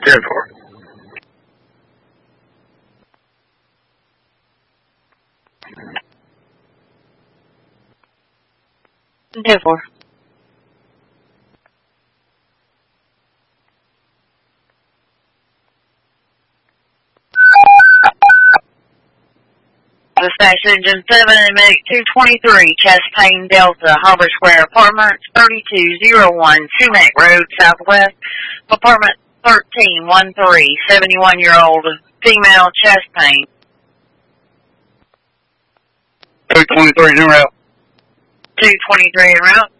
10-4. Four. The station engine 7 and medic 223, chest pain Delta, Harbor Square Apartments, 3201 Sumac Road, Southwest, Apartment 1313, 71-year-old female, chest pain. 223 en route. 223 en route.